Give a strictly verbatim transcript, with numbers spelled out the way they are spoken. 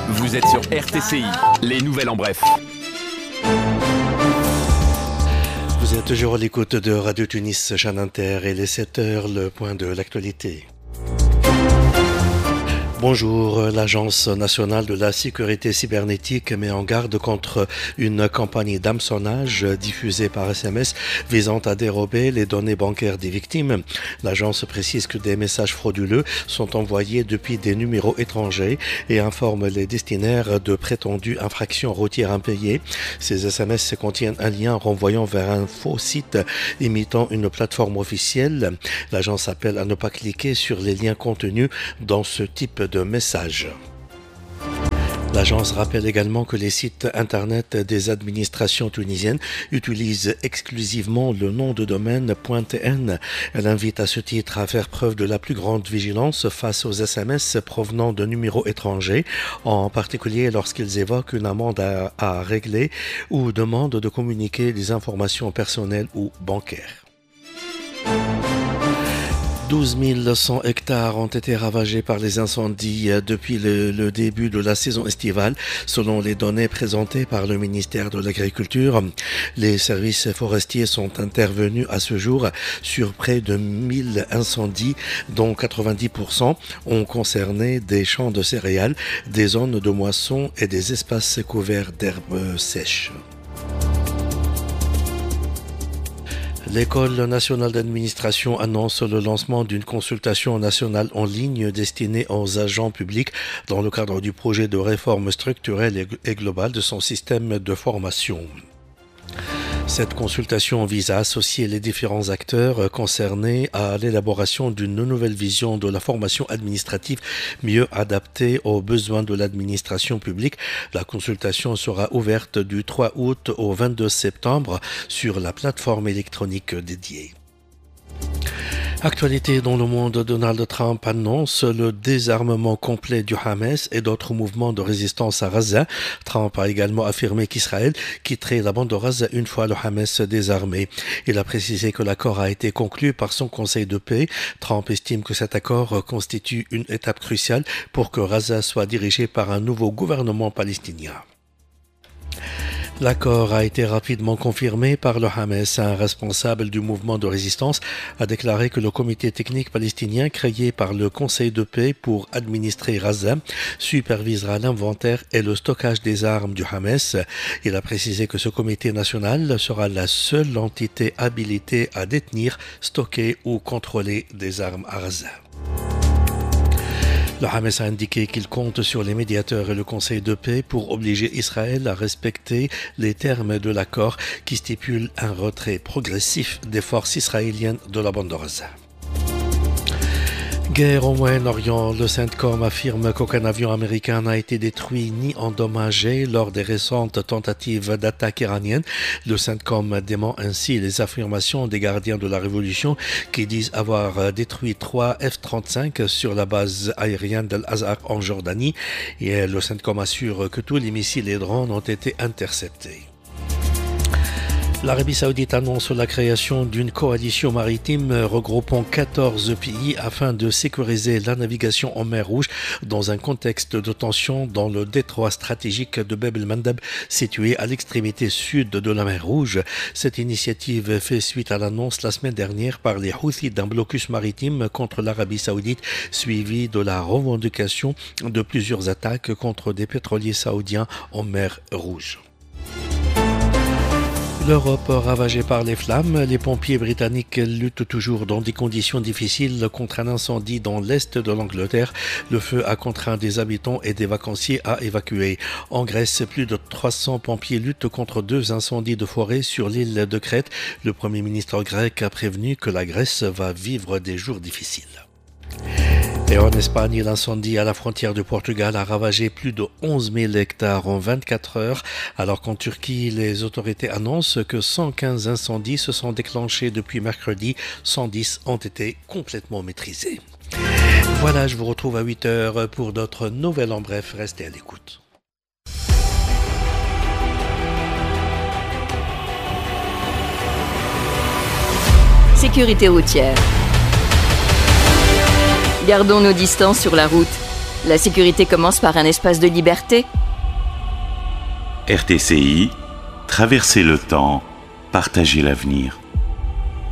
Vous êtes sur R T C I, les nouvelles en bref. Vous êtes toujours à l'écoute de Radio Tunis, chaîne Inter, et les sept heures, le point de l'actualité. Bonjour, l'Agence nationale de la sécurité cybernétique met en garde contre une campagne d'hameçonnage diffusée par S M S visant à dérober les données bancaires des victimes. L'agence précise que des messages frauduleux sont envoyés depuis des numéros étrangers et informe les destinataires de prétendues infractions routières impayées. Ces S M S contiennent un lien renvoyant vers un faux site imitant une plateforme officielle. L'agence appelle à ne pas cliquer sur les liens contenus dans ce type de messages. L'agence rappelle également que les sites internet des administrations tunisiennes utilisent exclusivement le nom de domaine .tn. Elle invite à ce titre à faire preuve de la plus grande vigilance face aux S M S provenant de numéros étrangers, en particulier lorsqu'ils évoquent une amende à, à régler ou demandent de communiquer des informations personnelles ou bancaires. douze mille cent hectares ont été ravagés par les incendies depuis le, le début de la saison estivale, selon les données présentées par le ministère de l'Agriculture. Les services forestiers sont intervenus à ce jour sur près de mille incendies, dont quatre-vingt-dix pour cent ont concerné des champs de céréales, des zones de moisson et des espaces couverts d'herbes sèches. L'École nationale d'administration annonce le lancement d'une consultation nationale en ligne destinée aux agents publics dans le cadre du projet de réforme structurelle et globale de son système de formation. Cette consultation vise à associer les différents acteurs concernés à l'élaboration d'une nouvelle vision de la formation administrative mieux adaptée aux besoins de l'administration publique. La consultation sera ouverte du trois août au vingt-deux septembre sur la plateforme électronique dédiée. Actualité dans le monde, Donald Trump annonce le désarmement complet du Hamas et d'autres mouvements de résistance à Gaza. Trump a également affirmé qu'Israël quitterait la bande de Gaza une fois le Hamas désarmé. Il a précisé que l'accord a été conclu par son conseil de paix. Trump estime que cet accord constitue une étape cruciale pour que Gaza soit dirigé par un nouveau gouvernement palestinien. L'accord a été rapidement confirmé par le Hamas. Un responsable du mouvement de résistance a déclaré que le comité technique palestinien créé par le Conseil de paix pour administrer Gaza supervisera l'inventaire et le stockage des armes du Hamas. Il a précisé que ce comité national sera la seule entité habilitée à détenir, stocker ou contrôler des armes à Gaza. Le Hamas a indiqué qu'il compte sur les médiateurs et le Conseil de paix pour obliger Israël à respecter les termes de l'accord qui stipule un retrait progressif des forces israéliennes de la bande de Gaza. Guerre au Moyen-Orient, le CENTCOM affirme qu'aucun avion américain n'a été détruit ni endommagé lors des récentes tentatives d'attaque iranienne. Le CENTCOM dément ainsi les affirmations des gardiens de la Révolution qui disent avoir détruit trois F trente-cinq sur la base aérienne d'Al-Azhar en Jordanie. Et le CENTCOM assure que tous les missiles et drones ont été interceptés. L'Arabie Saoudite annonce la création d'une coalition maritime regroupant quatorze pays afin de sécuriser la navigation en mer Rouge dans un contexte de tension dans le détroit stratégique de Bab el-Mandeb situé à l'extrémité sud de la mer Rouge. Cette initiative fait suite à l'annonce la semaine dernière par les Houthis d'un blocus maritime contre l'Arabie Saoudite suivi de la revendication de plusieurs attaques contre des pétroliers saoudiens en mer Rouge. L'Europe ravagée par les flammes, les pompiers britanniques luttent toujours dans des conditions difficiles contre un incendie dans l'est de l'Angleterre. Le feu a contraint des habitants et des vacanciers à évacuer. En Grèce, plus de trois cents pompiers luttent contre deux incendies de forêt sur l'île de Crète. Le Premier ministre grec a prévenu que la Grèce va vivre des jours difficiles. Et en Espagne, l'incendie à la frontière du Portugal a ravagé plus de onze mille hectares en vingt-quatre heures, alors qu'en Turquie, les autorités annoncent que cent quinze incendies se sont déclenchés depuis mercredi, cent dix ont été complètement maîtrisés. Voilà, je vous retrouve à huit heures pour d'autres nouvelles en bref, restez à l'écoute. Sécurité routière. Gardons nos distances sur la route. La sécurité commence par un espace de liberté. R T C I, traverser le temps, partager l'avenir.